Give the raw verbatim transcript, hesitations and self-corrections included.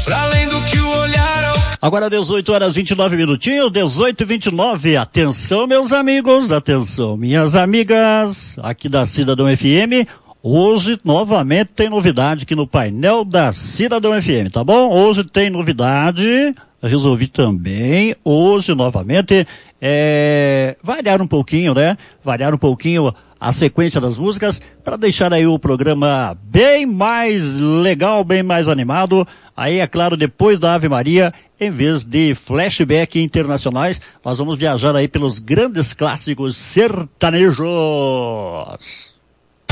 pra além do que o olhar ao... Agora dezoito horas e vinte e nove minutinhos, dezoito e vinte e nove. Atenção, meus amigos, atenção, minhas amigas, aqui da Cidadão F M. Hoje, novamente, tem novidade aqui no painel da Cidadão F M, tá bom? Hoje tem novidade, resolvi também, hoje, novamente, é, variar um pouquinho, né? Variar um pouquinho a sequência das músicas, para deixar aí o programa bem mais legal, bem mais animado. Aí, é claro, depois da Ave Maria, em vez de flashback internacionais, nós vamos viajar aí pelos grandes clássicos sertanejos.